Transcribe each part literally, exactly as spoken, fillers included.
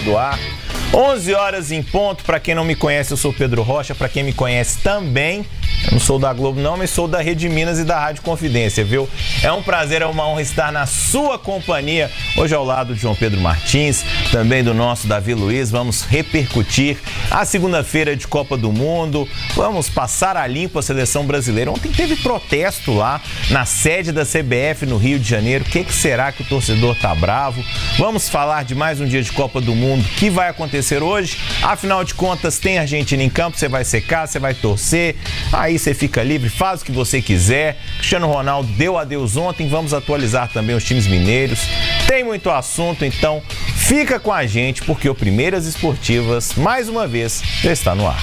Gigante do Ar. onze horas em ponto. Para quem não me conhece, eu sou Pedro Rocha. Para quem me conhece também, eu não sou da Globo não, mas sou da Rede Minas e da Rádio Confidência, viu? É um prazer, é uma honra estar na sua companhia. Hoje ao lado de João Pedro Martins, também do nosso Davi Luiz. Vamos repercutir a segunda-feira de Copa do Mundo. Vamos passar a limpo a seleção brasileira. Ontem teve protesto lá na sede da C B F no Rio de Janeiro. O que, que será que o torcedor tá bravo? Vamos falar de mais um dia de Copa do Mundo que vai acontecer hoje. Afinal de contas, tem Argentina em campo, você vai secar, você vai torcer. Aí você fica livre, faz o que você quiser. Cristiano Ronaldo deu adeus ontem. Vamos atualizar também os times mineiros. Tem muito assunto, então fica com a gente, porque o Primeiras Esportivas, mais uma vez, já está no ar.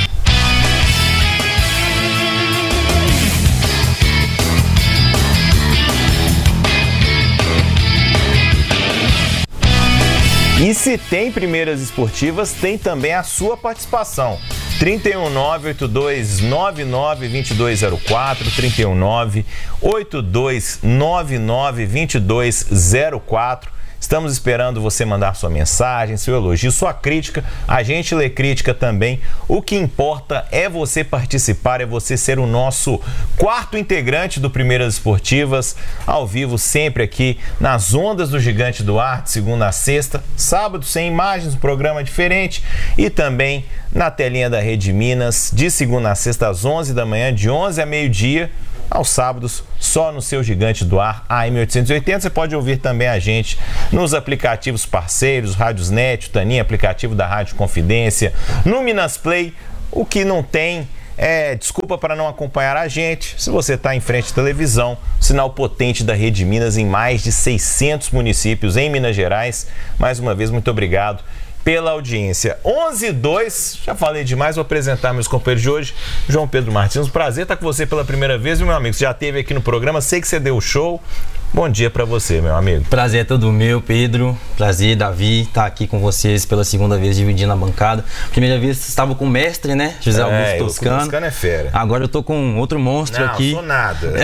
E se tem Primeiras Esportivas, tem também a sua participação. trinta e um, nove oito dois, nove nove, dois dois zero quatro, trinta e um, nove oito dois, nove nove, dois dois zero quatro. Estamos esperando você mandar sua mensagem, seu elogio, sua crítica. A gente lê crítica também. O que importa é você participar, é você ser o nosso quarto integrante do Primeiras Esportivas, ao vivo sempre aqui nas ondas do Gigante do Ar, de segunda a sexta, sábado sem imagens, um programa diferente, e também na telinha da Rede Minas, de segunda a sexta às onze da manhã, de onze a meio-dia, aos sábados, só no seu Gigante do Ar, A M oitocentos e oitenta. Você pode ouvir também a gente nos aplicativos parceiros, Rádiosnet, o Taninha, aplicativo da Rádio Confidência, no Minas Play. O que não tem é desculpa para não acompanhar a gente. Se você está em frente à televisão, sinal potente da Rede Minas em mais de seiscentos municípios em Minas Gerais. Mais uma vez, muito obrigado pela audiência. onze e dois, já falei demais, vou apresentar meus companheiros de hoje. João Pedro Martins, um prazer estar com você pela primeira vez, meu amigo. Você já esteve aqui no programa, sei que você deu o show. Bom dia pra você, meu amigo. Prazer é todo meu, Pedro. Prazer, Davi, estar aqui com vocês pela segunda vez, dividindo a bancada. Primeira vez estava com o mestre, né? José Augusto é, Toscano. Toscano é fera. Agora eu tô com outro monstro não, aqui. Não, sou nada.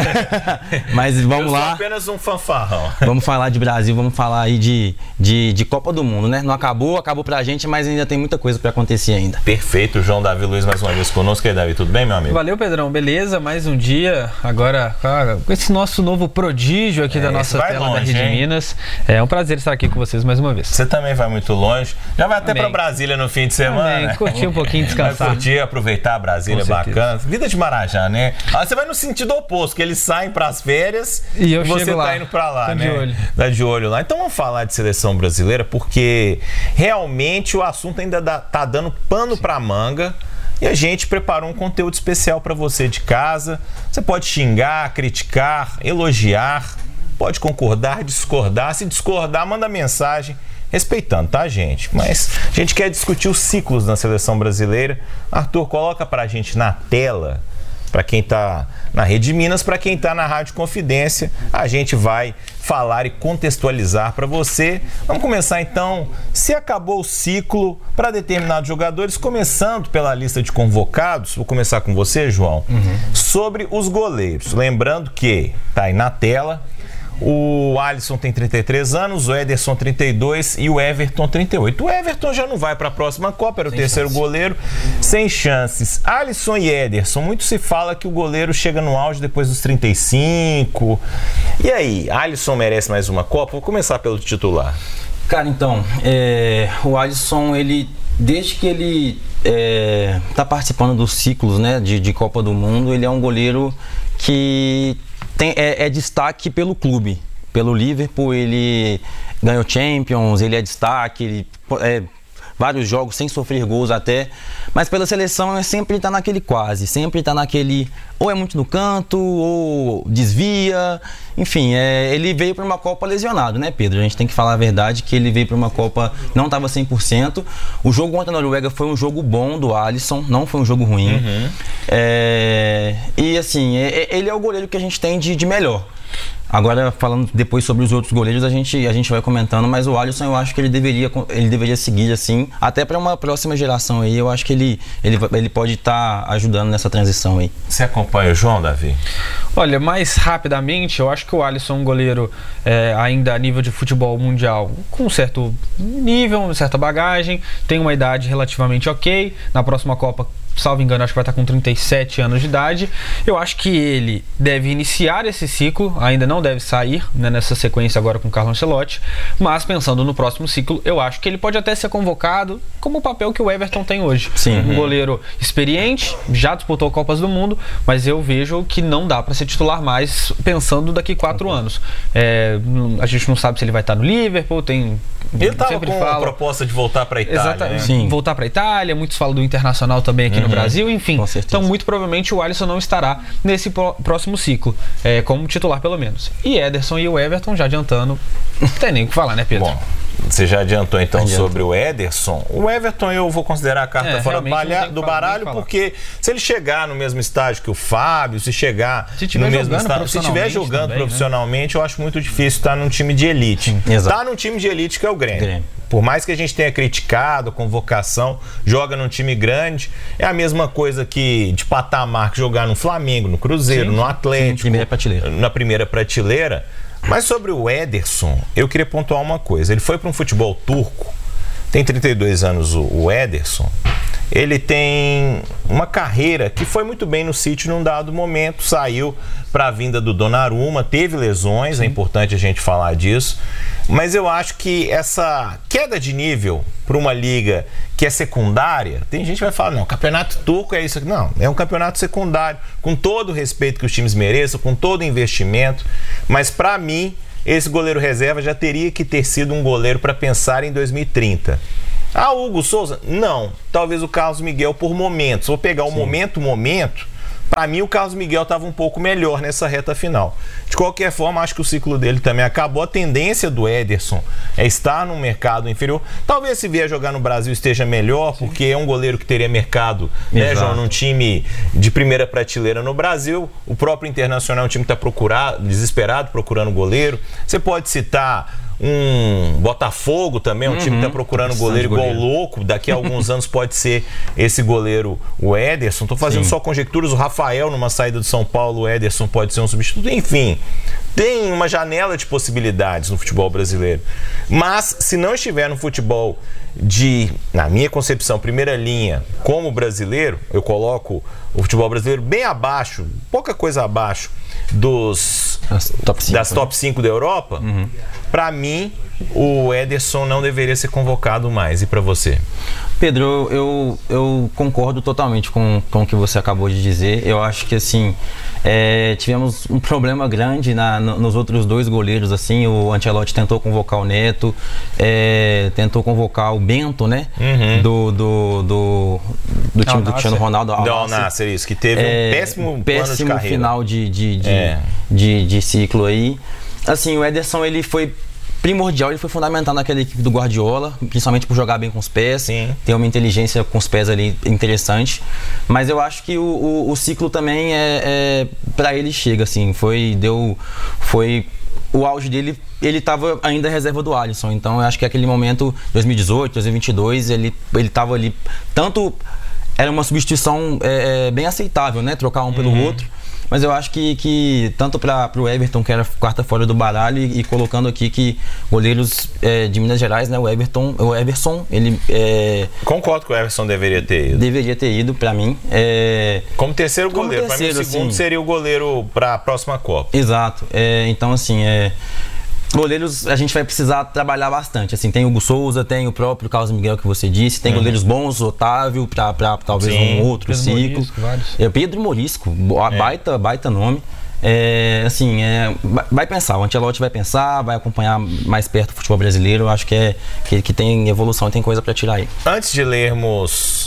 Mas vamos eu lá. Eu sou apenas um fanfarrão. Vamos falar de Brasil, vamos falar aí de, de, de Copa do Mundo, né? Não acabou, acabou pra gente, mas ainda tem muita coisa pra acontecer ainda. Perfeito, João Davi Luiz mais uma vez conosco. E aí, Davi, tudo bem, meu amigo? Valeu, Pedrão. Beleza, mais um dia. Agora, cara, com esse nosso novo prodígio aqui é, da nossa tela longe, da Rede hein? Minas. É um prazer estar aqui com vocês mais uma vez. Você também vai muito longe. Já vai até Amém. Pra Brasília no fim de semana. Amém. Curtir um pouquinho, descansar. Vai curtir, aproveitar a Brasília, bacana. Vida de Marajá, né? Ah, você vai no sentido oposto, que eles saem pras férias e, eu e você chego tá lá. indo pra lá, tá né? De olho. Tá de olho lá. Então vamos falar de seleção brasileira, porque realmente o assunto ainda dá, tá dando pano pra manga. E a gente preparou um conteúdo especial para você de casa. Você pode xingar, criticar, elogiar, pode concordar, discordar. Se discordar, manda mensagem, respeitando, tá, gente? Mas a gente quer discutir os ciclos na seleção brasileira. Arthur, coloca pra gente na tela, para quem tá na Rede Minas, para quem tá na Rádio Confidência, a gente vai falar e contextualizar para você. Vamos começar então, se acabou o ciclo para determinados jogadores, começando pela lista de convocados. Vou começar com você, João, uhum. sobre os goleiros. Lembrando que tá aí na tela, o Alisson tem trinta e três anos, o Ederson trinta e dois e o Everton trinta e oito. O Everton já não vai para a próxima Copa, era o sem terceiro chance. Goleiro, sem chances. Alisson e Ederson, muito se fala que o goleiro chega no auge depois dos trinta e cinco. E aí, Alisson merece mais uma Copa? Vou começar pelo titular. Cara, então, é, o Alisson, ele, desde que ele é, tá participando dos ciclos, né, de, de Copa do Mundo, ele é um goleiro que Tem, é, é destaque pelo clube, pelo Liverpool. Ele ganhou Champions, ele é destaque, ele, é, vários jogos sem sofrer gols até, mas pela seleção é sempre tá naquele quase, sempre tá naquele, ou é muito no canto, ou desvia, enfim, é, ele veio para uma Copa lesionado, né, Pedro? A gente tem que falar a verdade que ele veio para uma Copa, não estava cem por cento. O jogo contra a Noruega foi um jogo bom do Alisson, não foi um jogo ruim. Uhum. É, e assim, é, ele é o goleiro que a gente tem de, de melhor. Agora, falando depois sobre os outros goleiros, a gente, a gente vai comentando, mas o Alisson eu acho que ele deveria, ele deveria seguir assim, até para uma próxima geração aí, eu acho que ele, ele, ele pode estar tá ajudando nessa transição aí. Você acompanha o João, Davi? Olha, mais rapidamente, eu acho que o Alisson é um goleiro é, ainda a nível de futebol mundial com um certo nível, uma certa bagagem, tem uma idade relativamente ok, na próxima Copa, salvo engano, acho que vai estar com trinta e sete anos de idade. Eu acho que ele deve iniciar esse ciclo, ainda não deve sair, né, nessa sequência agora com o Carlo Ancelotti, mas pensando no próximo ciclo, eu acho que ele pode até ser convocado como o papel que o Everton tem hoje. Sim. Um goleiro experiente, já disputou Copas do Mundo, mas eu vejo que não dá para ser titular mais pensando daqui quatro anos. É, a gente não sabe se ele vai estar no Liverpool, tem... Ele estava com fala, a proposta de voltar para a Itália. Exatamente. Né? Sim. Voltar para a Itália, muitos falam do Internacional também aqui uhum. no Brasil, enfim. Então, muito provavelmente o Alisson não estará nesse próximo ciclo, é, como titular pelo menos. E Ederson e o Everton, já adiantando, não tem nem o que falar, né, Pedro? Bom, você já adiantou então Adianta. sobre o Ederson. O Everton eu vou considerar a carta é, fora do baralho, porque se ele chegar no mesmo estágio que o Fábio, se chegar se tiver no mesmo jogando estágio, se estiver jogando também, profissionalmente, né? Eu acho muito difícil estar num time de elite. Está num time de elite que é o Grêmio. Grêmio. Por mais que a gente tenha criticado a convocação, joga num time grande, é a mesma coisa que de patamar que jogar no Flamengo, no Cruzeiro, sim, no Atlético, primeira prateleira. na primeira prateleira. Mas sobre o Ederson, eu queria pontuar uma coisa. Ele foi para um futebol turco, tem trinta e dois anos o, o Ederson. Ele tem uma carreira que foi muito bem no City num dado momento, saiu para a vinda do Donnarumma, teve lesões, sim, é importante a gente falar disso, mas eu acho que essa queda de nível para uma liga que é secundária, tem gente que vai falar, não, campeonato turco é isso aqui. Não, é um campeonato secundário, com todo o respeito que os times mereçam, com todo o investimento, mas para mim, esse goleiro reserva já teria que ter sido um goleiro para pensar em dois mil e trinta. Ah, o Hugo Souza? Não. Talvez o Carlos Miguel por momentos. Vou pegar o momento, momento. Para mim, o Carlos Miguel estava um pouco melhor nessa reta final. De qualquer forma, acho que o ciclo dele também acabou. A tendência do Ederson é estar no mercado inferior. Talvez se vier jogar no Brasil esteja melhor, sim, porque é um goleiro que teria mercado, né, João, num time de primeira prateleira no Brasil. O próprio Internacional é um time que está procurado, desesperado, procurando goleiro. Você pode citar um Botafogo também, um uhum. time que está procurando goleiro igual goleiro. louco. Daqui a alguns anos pode ser esse goleiro, o Ederson. Estou fazendo Sim. só conjecturas. O Rafael, numa saída do São Paulo, o Ederson pode ser um substituto. Enfim, tem uma janela de possibilidades no futebol brasileiro. Mas, se não estiver no futebol de, na minha concepção, primeira linha, como brasileiro, eu coloco o futebol brasileiro bem abaixo, pouca coisa abaixo dos top cinco, das top cinco né? da Europa, uhum. Para mim, o Ederson não deveria ser convocado mais. E para você? Pedro, eu, eu, eu concordo totalmente com, com o que você acabou de dizer. Eu acho que, assim, é, tivemos um problema grande na, no, nos outros dois goleiros, assim. O Ancelotti tentou convocar o Neto, é, tentou convocar o Bento, né? Uhum. Do, do, do, do time do Cristiano Ronaldo. Do Al-Nassr, isso, que teve é, um péssimo, péssimo plano de carreira. final de, de, de, é. de, de ciclo aí. Assim, o Ederson, ele foi primordial, ele foi fundamental naquela equipe do Guardiola, principalmente por jogar bem com os pés, Sim. ter uma inteligência com os pés ali interessante, mas eu acho que o, o, o ciclo também é, é para ele chega, assim, foi, deu, foi o auge dele, ele estava ainda reserva do Alisson, então eu acho que aquele momento, dois mil e dezoito, dois mil e vinte e dois, ele ele estava ali, tanto era uma substituição é, bem aceitável, né, trocar um pelo uhum. outro. Mas eu acho que, que tanto para o Everton, que era quarta fora do baralho, e, e colocando aqui que goleiros é, de Minas Gerais, né, o Everton, o Everson, ele... É, concordo que o Everson deveria ter ido. Deveria ter ido, para mim. É, como terceiro como goleiro. Para mim, o segundo assim, seria o goleiro para a próxima Copa. Exato. É, então, assim, é... goleiros a gente vai precisar trabalhar bastante. Assim, tem o Hugo Souza, tem o próprio Carlos Miguel que você disse, tem uhum. goleiros bons, Otávio, para talvez Sim. um outro Pedro ciclo. Morisco, é, Pedro Morisco, é. baita, baita nome. É, assim, é, vai pensar, o Ancelotti vai pensar, vai acompanhar mais perto o futebol brasileiro. Eu acho que, é, que, que tem evolução e tem coisa para tirar aí. Antes de lermos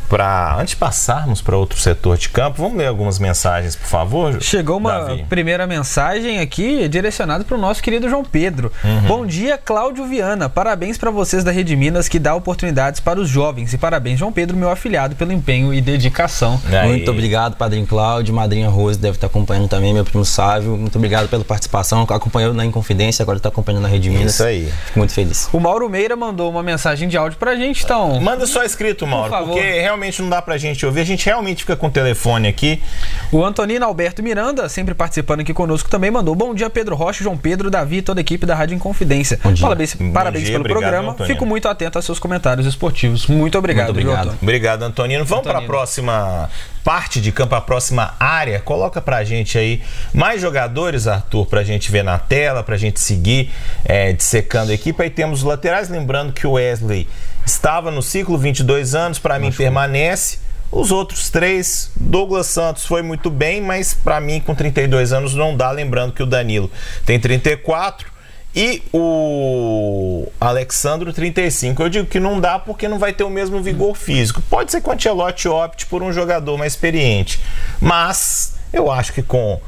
Pra, antes de passarmos para outro setor de campo, vamos ler algumas mensagens, por favor? Chegou uma Davi. primeira mensagem aqui direcionada para o nosso querido João Pedro. Uhum. Bom dia, Cláudio Viana. Parabéns para vocês da Rede Minas, que dá oportunidades para os jovens. E parabéns, João Pedro, meu afilhado, pelo empenho e dedicação. Aí. Muito obrigado, Padrinho Cláudio. Madrinha Rose deve estar acompanhando também, meu primo Sávio. Muito obrigado pela participação. Acompanhou na Inconfidência, agora está acompanhando na Rede Minas. Isso aí. Fico muito feliz. O Mauro Meira mandou uma mensagem de áudio pra gente, então... Manda só escrito, Mauro, por porque realmente não dá pra gente ouvir. A gente realmente fica com o telefone aqui. O Antonino Alberto Miranda, sempre participando aqui conosco, também mandou: bom dia, Pedro Rocha, João Pedro, Davi e toda a equipe da Rádio Inconfidência. Parabéns, parabéns dia, pelo obrigado, programa. Antonino. Fico muito atento aos seus comentários esportivos. Muito obrigado. Muito obrigado. Viu, obrigado, Antonino. Vamos para a próxima parte de campo, a próxima área. Coloca pra gente aí mais jogadores, Arthur, pra gente ver na tela, pra gente seguir é, dissecando a equipe. Aí temos os laterais, lembrando que o Wesley estava no ciclo, vinte e dois anos, para mim permanece. Os outros três, Douglas Santos foi muito bem, mas para mim com trinta e dois anos não dá, lembrando que o Danilo tem trinta e quatro e o Alexandro trinta e cinco. Eu digo que não dá porque não vai ter o mesmo vigor físico. Pode ser que o Ancelotti opte por um jogador mais experiente, mas eu acho que com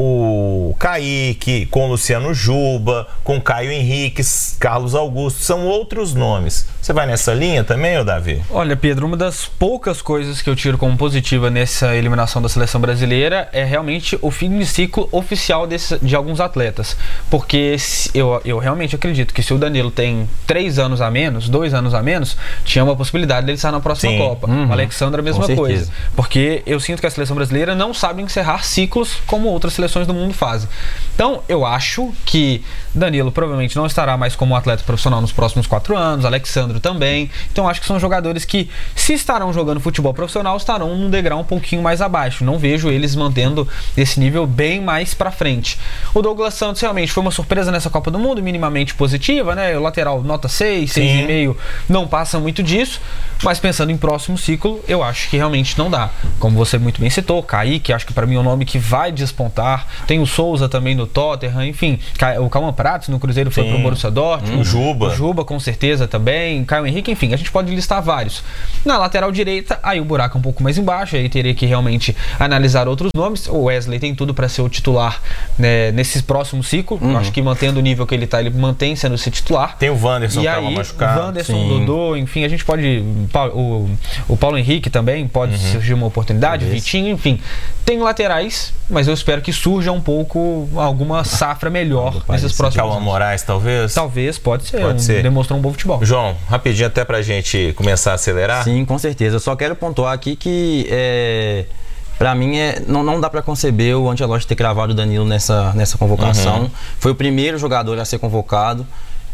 o Kaique, com o Luciano Juba, com Caio Henrique, Carlos Augusto, são outros nomes. Você vai nessa linha também, ô Davi? Olha, Pedro, uma das poucas coisas que eu tiro como positiva nessa eliminação da seleção brasileira é realmente o fim de ciclo oficial desse, de alguns atletas. Porque eu, eu realmente acredito que se o Danilo tem três anos a menos, dois anos a menos, tinha uma possibilidade dele estar na próxima Sim. Copa. Uhum. O Alexandre, a mesma Com coisa. certeza. Porque eu sinto que a seleção brasileira não sabe encerrar ciclos como outras seleções do mundo fazem. Então, eu acho que Danilo provavelmente não estará mais como atleta profissional nos próximos quatro anos, Alexandre também. Então, acho que são jogadores que, se estarão jogando futebol profissional, estarão num degrau um pouquinho mais abaixo. Não vejo eles mantendo esse nível bem mais pra frente. O Douglas Santos realmente foi uma surpresa nessa Copa do Mundo, minimamente positiva, né? O lateral nota seis, seis vírgula cinco, não passa muito disso. Mas pensando em próximo ciclo, eu acho que realmente não dá. Como você muito bem citou, Kaique, acho que para mim é um nome que vai despontar. Tem o Souza também no Tottenham, enfim, o Calma Pratos no Cruzeiro foi Sim. pro Borussia Dortmund. O Juba. O Juba com certeza também, Caio Henrique, enfim, a gente pode listar vários. Na lateral direita, aí o buraco é um pouco mais embaixo, aí teria que realmente analisar outros nomes. O Wesley tem tudo para ser o titular, né, nesse próximo ciclo. Uhum. Eu acho que mantendo o nível que ele tá, ele mantém sendo esse titular. Tem o Wanderson que estava machucado. O Wanderson, o Dodô, enfim, a gente pode... O, o Paulo Henrique também pode uhum. surgir uma oportunidade, o Vitinho, enfim. Tem laterais, mas eu espero que surja um pouco alguma safra melhor nesses próximos Calma anos. Moraes, talvez? Talvez, pode ser. Pode um, ser. Demonstrou um bom futebol. João, rapidinho até pra gente começar a acelerar. Sim, com certeza. Eu só quero pontuar aqui que é, pra mim é, não, não dá pra conceber o Ancelotti ter cravado o Danilo nessa, nessa convocação. Uhum. Foi o primeiro jogador a ser convocado.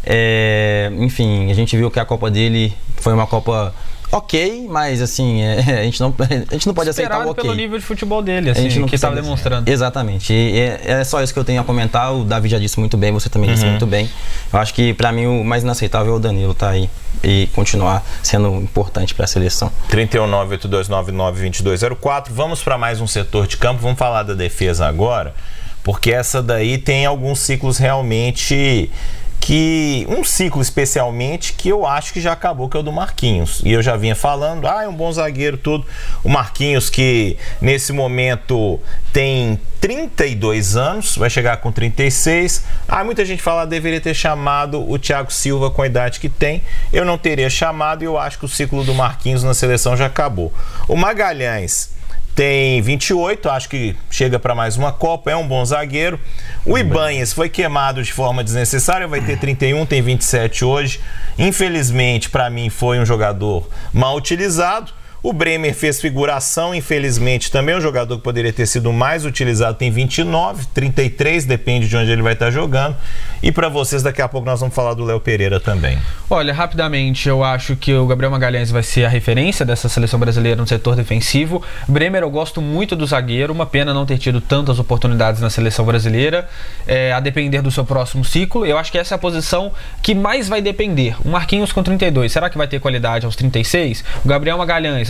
É, enfim, a gente viu que a Copa dele foi uma Copa ok, mas assim, é, a, gente não, a gente não pode Esperado aceitar o ok. pelo nível de futebol dele, assim, a gente não que estava demonstrando. Exatamente. E é, é só isso que eu tenho a comentar. O Davi já disse muito bem, você também uhum. disse muito bem. Eu acho que pra mim o mais inaceitável é o Danilo tá aí e continuar sendo importante para a seleção. trinta e um, nove oito dois nove nove, vinte e dois zero quatro. Vamos para mais um setor de campo. Vamos falar da defesa agora, porque essa daí tem alguns ciclos realmente... que um ciclo especialmente que eu acho que já acabou, que é o do Marquinhos. E eu já vinha falando, ah, é um bom zagueiro, tudo. O Marquinhos, que nesse momento tem trinta e dois anos, vai chegar com trinta e seis. Ah, muita gente fala, deveria ter chamado o Thiago Silva com a idade que tem. Eu não teria chamado e eu acho que o ciclo do Marquinhos na seleção já acabou. O Magalhães tem vinte e oito, acho que chega para mais uma Copa, é um bom zagueiro. O Ibanez foi queimado de forma desnecessária, vai ter trinta e um, tem vinte e sete hoje. Infelizmente, para mim, foi um jogador mal utilizado. O Bremer fez figuração, infelizmente, também é um jogador que poderia ter sido mais utilizado, tem vinte e nove, trinta e três, depende de onde ele vai estar jogando. E para vocês, daqui a pouco nós vamos falar do Léo Pereira também. Olha, rapidamente, eu acho que o Gabriel Magalhães vai ser a referência dessa seleção brasileira no setor defensivo. Bremer, eu gosto muito do zagueiro, uma pena não ter tido tantas oportunidades na seleção brasileira, é, a depender do seu próximo ciclo. Eu acho que essa é a posição que mais vai depender. O Marquinhos com trinta e dois, será que vai ter qualidade aos trinta e seis? O Gabriel Magalhães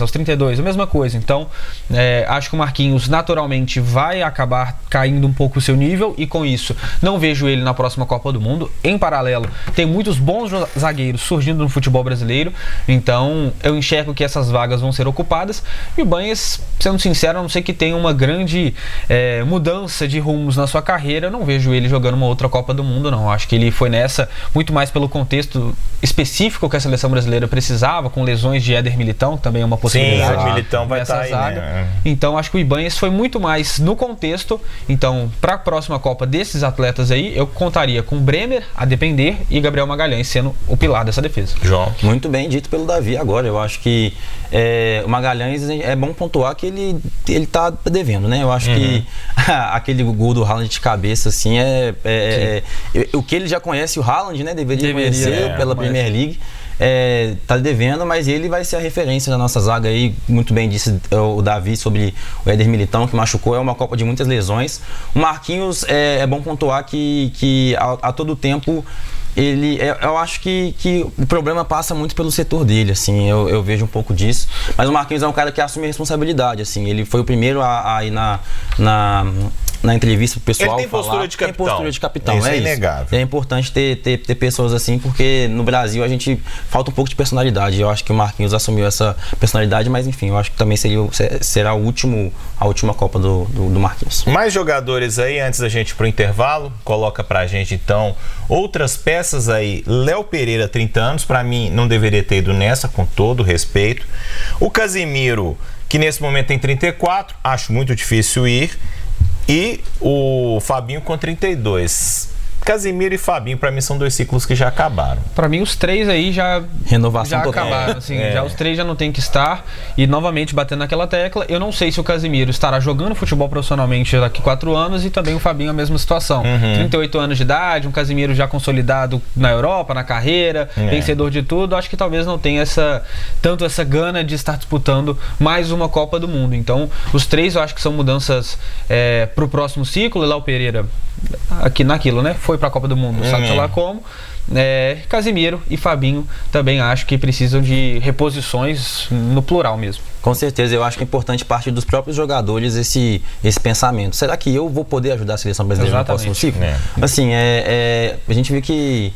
aos trinta e dois, a mesma coisa. Então, é, acho que o Marquinhos naturalmente vai acabar caindo um pouco o seu nível e com isso não vejo ele na próxima Copa do Mundo. Em paralelo, tem muitos bons zagueiros surgindo no futebol brasileiro, então eu enxergo que essas vagas vão ser ocupadas e o Banhas, sendo sincero, a não ser que tenha uma grande é, mudança de rumos na sua carreira, eu não vejo ele jogando uma outra Copa do Mundo, não. Acho que ele foi nessa muito mais pelo contexto específico que a seleção brasileira precisava, com lesões de Éder Militão, que também é uma possibilidade. Sim, o Militão vai estar aí, zaga. Né? Então acho que o Ibanhas foi muito mais no contexto. Então, para a próxima Copa desses atletas aí, eu contaria com Bremer, a depender, e Gabriel Magalhães sendo o pilar dessa defesa. João. Muito bem dito pelo Davi agora. Eu acho que é, o Magalhães é bom pontuar que ele, ele tá devendo, né? Eu acho uhum. que aquele gol do Haaland de cabeça, assim, é, é, é o que ele já conhece, o Haaland, né? Deveria, Deveria conhecer é, pela mas... Premier League. É, tá devendo, mas ele vai ser a referência da nossa zaga aí. Muito bem disse o Davi sobre o Éder Militão, que machucou. É uma Copa de muitas lesões. O Marquinhos, é, é bom pontuar que, que a, a todo tempo ele, eu acho que, que o problema passa muito pelo setor dele, assim, eu, eu vejo um pouco disso, mas o Marquinhos é um cara que assume a responsabilidade, assim, ele foi o primeiro a, a ir na, na, na entrevista pro pessoal. Ele tem postura falar, de capitão. Tem postura de capitão, isso é, é isso. inegável. É importante ter, ter, ter pessoas assim, porque no Brasil a gente falta um pouco de personalidade. Eu acho que o Marquinhos assumiu essa personalidade, mas enfim, eu acho que também seria, será o último, a última Copa do, do, do Marquinhos. Mais jogadores aí, antes da gente ir pro intervalo, coloca pra gente então outras peças aí. Léo Pereira, trinta anos, pra mim não deveria ter ido nessa, com todo respeito. O Casimiro, que nesse momento tem trinta e quatro, acho muito difícil ir. E o Fabinho com trinta e dois. Casimiro e Fabinho, pra mim, são dois ciclos que já acabaram. Pra mim, os três aí já, Renovação já total. acabaram. Assim, É. Já os três já não tem que estar. E, novamente, batendo naquela tecla, eu não sei se o Casimiro estará jogando futebol profissionalmente daqui a quatro anos e também o Fabinho a mesma situação. Uhum. trinta e oito anos de idade, um Casimiro já consolidado na Europa, na carreira, É. vencedor de tudo. Acho que talvez não tenha essa, tanto essa gana de estar disputando mais uma Copa do Mundo. Então, os três eu acho que são mudanças é, pro próximo ciclo. Léo Pereira, aqui naquilo, né? Foi pra Copa do Mundo, sabe Uhum. lá como. É, Casimiro e Fabinho também acho que precisam de reposições no plural mesmo. Com certeza, eu acho que é importante partir dos próprios jogadores esse, esse pensamento. Será que eu vou poder ajudar a seleção brasileira Exatamente. no próximo ciclo? É. Assim, é, é, a gente viu que,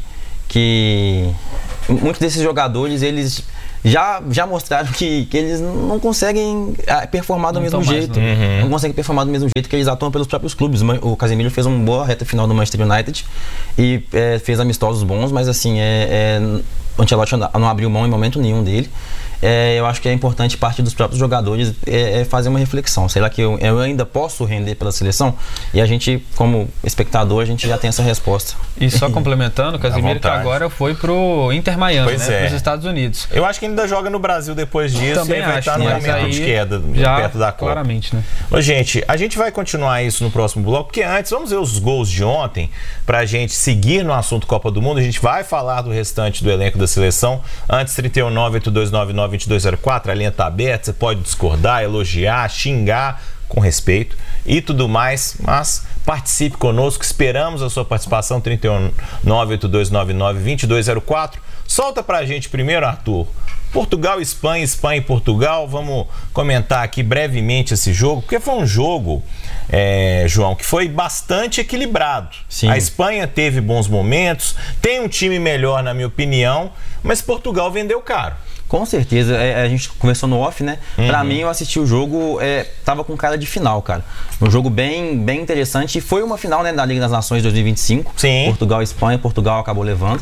que muitos desses jogadores, eles já, já mostraram que, que eles não conseguem performar do Não mesmo tão mais, jeito. né? Uhum. Não conseguem performar do mesmo jeito que eles atuam pelos próprios clubes. O Casemiro fez uma boa reta final do Manchester United e é, fez amistosos bons, mas assim, é, é, o Ancelotti não abriu mão em momento nenhum dele. É, eu acho que é importante parte dos próprios jogadores é, é fazer uma reflexão. Será que eu, eu ainda posso render pela seleção? E a gente, como espectador, a gente já tem essa resposta. E só complementando, o Casimiro que agora foi pro Inter Miami, Pois né, é. pros Estados Unidos. Eu acho que ainda joga no Brasil depois disso. Também e vai acho, estar no mas momento aí de queda já perto da Copa. claramente, né? Ô, gente, a gente vai continuar isso no próximo bloco, porque antes vamos ver os gols de ontem pra gente seguir no assunto Copa do Mundo. A gente vai falar do restante do elenco da seleção. Antes, trinta e um, nove oito dois nove nove, dois dois zero quatro, a linha tá aberta, você pode discordar, elogiar, xingar com respeito e tudo mais, mas participe conosco, esperamos a sua participação. Trinta e um, nove oito dois nove nove, dois dois zero quatro. Solta pra gente primeiro, Arthur, Portugal e Espanha, Espanha e Portugal. Vamos comentar aqui brevemente esse jogo, porque foi um jogo, é, João, que foi bastante equilibrado. Sim. A Espanha teve bons momentos, tem um time melhor, na minha opinião, mas Portugal vendeu caro. Com certeza, é, a gente conversou no off, né? Uhum. Pra mim, eu assisti o jogo, é, tava com cara de final, cara. Um jogo bem, bem interessante. E foi uma final, né, da Liga das Nações dois mil e vinte e cinco. Sim. Portugal e Espanha, Portugal acabou levando.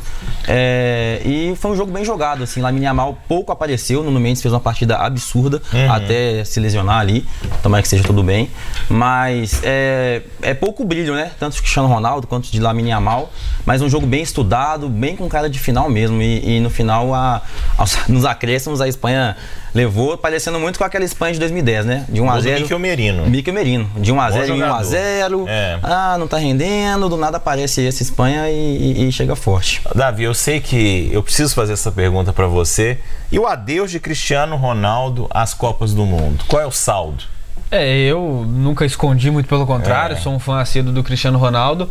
É, e foi um jogo bem jogado, assim. Lamine Yamal pouco apareceu, Nuno Mendes fez uma partida absurda, Uhum. até se lesionar ali. Tomara que seja tudo bem. Mas é, é pouco brilho, né? Tanto de Cristiano Ronaldo quanto de Lamine Yamal. Mas um jogo bem estudado, bem com cara de final mesmo. E, e no final, a, aos, nos acréscimos, a Espanha levou, parecendo muito com aquela Espanha de dois mil e dez, né? De um a zero. Mikel Merino. Mikel Merino. De um a zero em um a zero. É. Ah, não tá rendendo. Do nada aparece essa Espanha e, e, e chega forte. Davi, eu sei que eu preciso fazer essa pergunta pra você. E o adeus de Cristiano Ronaldo às Copas do Mundo? Qual é o saldo? É, eu nunca escondi, muito pelo contrário, é. sou um fã assíduo do Cristiano Ronaldo.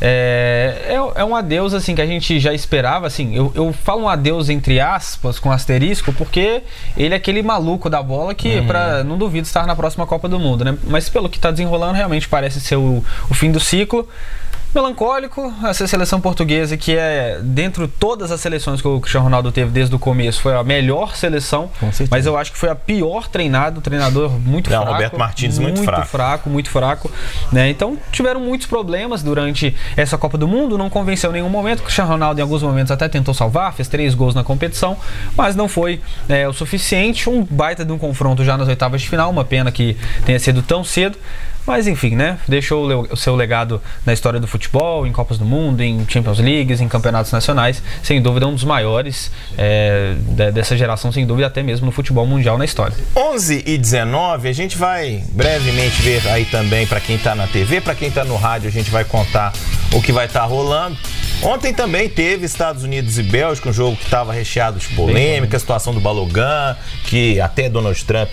É, é, é um adeus, assim, que a gente já esperava, assim, eu, eu falo um adeus entre aspas, com asterisco, porque ele é aquele maluco da bola que, uhum. pra, não duvido, estar na próxima Copa do Mundo, né? Mas pelo que tá desenrolando, realmente parece ser o, o fim do ciclo. Melancólico, essa seleção portuguesa que é, dentro de todas as seleções que o Cristiano Ronaldo teve desde o começo, foi a melhor seleção, mas eu acho que foi a pior treinada, o treinador muito Não, fraco. Roberto Martins muito, muito fraco. fraco, muito fraco, né? Então tiveram muitos problemas durante essa Copa do Mundo, não convenceu em nenhum momento. O Cristiano Ronaldo em alguns momentos até tentou salvar, fez três gols na competição, mas não foi é, o suficiente. Um baita de um confronto já nas oitavas de final, uma pena que tenha sido tão cedo. Mas enfim, né? Deixou o seu legado na história do futebol, em Copas do Mundo, em Champions Leagues, em campeonatos nacionais. Sem dúvida, um dos maiores é, dessa geração, sem dúvida, até mesmo no futebol mundial na história. onze e dezenove, a gente vai brevemente ver aí também para quem está na T V, para quem está no rádio, a gente vai contar o que vai estar tá rolando. Ontem também teve Estados Unidos e Bélgica, um jogo que estava recheado de polêmica, a situação do Balogun, que até Donald Trump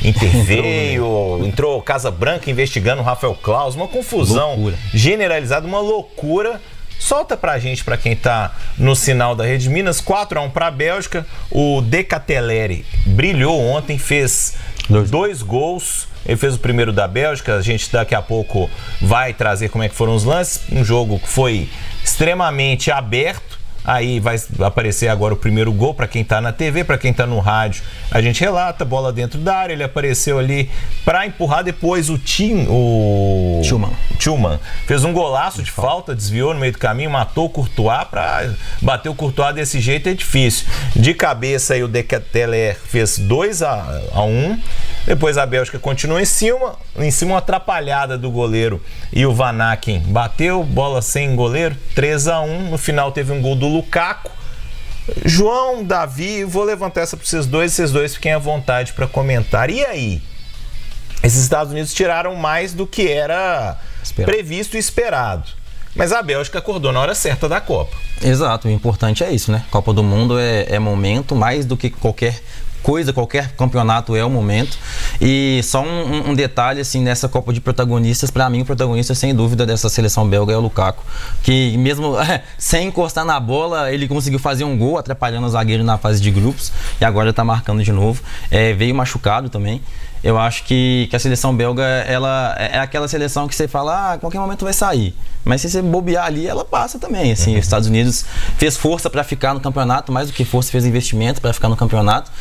interveio, entrou Casa Branca investigando o Rafael Claus, uma confusão loucura. generalizada, uma loucura. Solta pra gente, pra quem tá no sinal da Rede Minas, quatro a um pra Bélgica. O Decatelere brilhou ontem, fez dois. dois gols. Ele fez o primeiro da Bélgica, a gente daqui a pouco vai trazer como é que foram os lances. Um jogo que foi extremamente aberto. Aí vai aparecer agora o primeiro gol para quem tá na T V, para quem tá no rádio. A gente relata, bola dentro da área, ele apareceu ali para empurrar. Depois o Tim, o Tillman. Tillman fez um golaço de falta, desviou no meio do caminho, matou o Courtois. Para bater o Courtois desse jeito é difícil. De cabeça aí o Decatelere fez dois a um. Depois a Bélgica continuou em cima, em cima uma atrapalhada do goleiro e o Van Aken bateu, bola sem goleiro, três a um. No final teve um gol do Lukaku. João, Davi, vou levantar essa para vocês dois, vocês dois fiquem à vontade para comentar. E aí? Esses Estados Unidos tiraram mais do que era Esperado. previsto e esperado. Mas a Bélgica acordou na hora certa da Copa. Exato, o importante é isso, né? Copa do Mundo é, é momento, mais do que qualquer coisa, qualquer campeonato é o momento. E só um, um detalhe, assim, nessa Copa de protagonistas, para mim o protagonista, sem dúvida, dessa seleção belga é o Lukaku, que mesmo sem encostar na bola, ele conseguiu fazer um gol, atrapalhando o zagueiro na fase de grupos, e agora está marcando de novo. É, veio machucado também. Eu acho que, que a seleção belga, ela é aquela seleção que você fala, ah, a qualquer momento vai sair. Mas se você bobear ali, ela passa também. Assim, uhum. Os Estados Unidos fez força para ficar no campeonato, mais do que força, fez investimento para ficar no campeonato.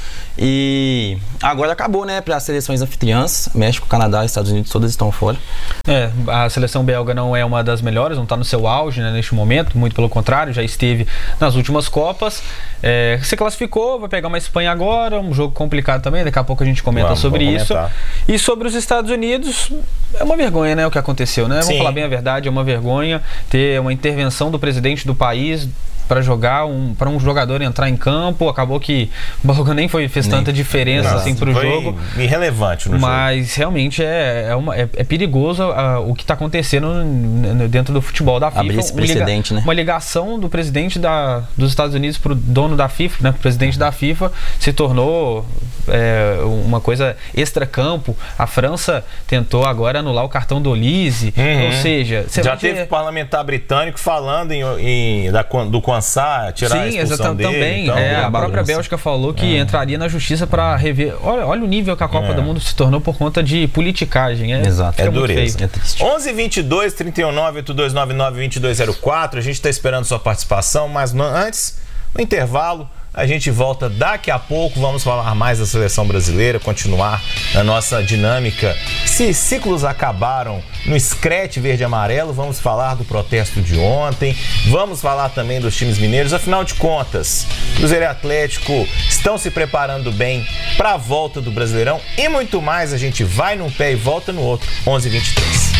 E agora acabou, né, para as seleções anfitriãs. México, Canadá, Estados Unidos, todas estão fora. É, a seleção belga não é uma das melhores, não está no seu auge, né, neste momento, muito pelo contrário, já esteve nas últimas Copas. É, se classificou, vai pegar uma Espanha agora, um jogo complicado também, daqui a pouco a gente comenta vamos, sobre vamos isso. Comentar. E sobre os Estados Unidos, é uma vergonha, né, o que aconteceu, né? Sim. Vamos falar bem a verdade, é uma vergonha ter uma intervenção do presidente do país para jogar um, para um jogador entrar em campo. Acabou que o Balogun nem foi, fez nem, tanta diferença assim para o jogo. Irrelevante no mas jogo. realmente é, é, uma, é, é perigoso uh, o que está acontecendo dentro do futebol da FIFA. Abrir esse precedente, liga, né? Uma ligação do presidente da, dos Estados Unidos para o dono da FIFA, né, pro presidente da FIFA, se tornou é, uma coisa extra-campo. A França tentou agora anular o cartão do Olise. Uhum. Ou seja, você já vai teve ter... parlamentar britânico falando em, em, da, do Tirar Sim, a expulsão dele, também. Então, é, a própria Bélgica falou que é. entraria na justiça para rever. Olha, olha o nível que a Copa é. do Mundo se tornou por conta de politicagem. É, Exato. É dureza. É onze vinte e dois, trinta e um, nove oito dois nove nove, vinte e dois zero quatro. A gente está esperando sua participação, mas antes, no intervalo, a gente volta daqui a pouco. Vamos falar mais da seleção brasileira, continuar a nossa dinâmica. Se ciclos acabaram no Scratch verde e amarelo, vamos falar do protesto de ontem, vamos falar também dos times mineiros. Afinal de contas, Cruzeiro e Atlético estão se preparando bem para a volta do Brasileirão e muito mais. A gente vai num pé e volta no outro. onze e vinte e três.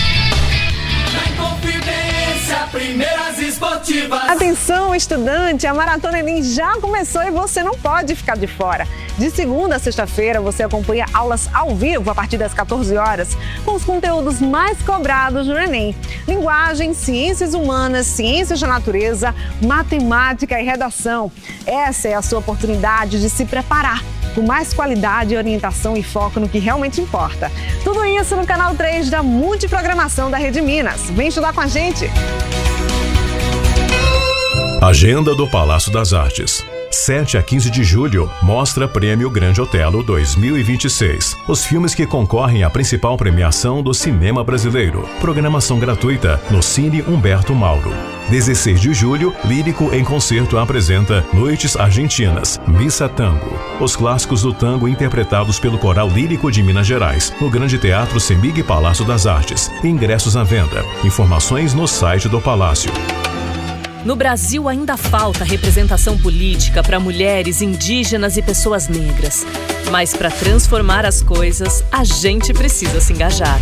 Primeiras esportivas. Atenção, estudante, a Maratona Enem já começou e você não pode ficar de fora. De segunda a sexta-feira, você acompanha aulas ao vivo a partir das quatorze horas, com os conteúdos mais cobrados no Enem. Linguagem, ciências humanas, ciências da natureza, matemática e redação. Essa é a sua oportunidade de se preparar com mais qualidade, orientação e foco no que realmente importa. Tudo isso no canal três da Multiprogramação da Rede Minas. Vem estudar com a gente! Agenda do Palácio das Artes. sete a quinze de julho, Mostra Prêmio Grande Otelo dois mil e vinte e seis. Os filmes que concorrem à principal premiação do cinema brasileiro. Programação gratuita no Cine Humberto Mauro. dezesseis de julho, Lírico em Concerto apresenta Noites Argentinas, Missa Tango. Os clássicos do tango interpretados pelo Coral Lírico de Minas Gerais, no Grande Teatro Semig Palácio das Artes. Ingressos à venda. Informações no site do Palácio. No Brasil ainda falta representação política para mulheres, indígenas e pessoas negras. Mas para transformar as coisas, a gente precisa se engajar.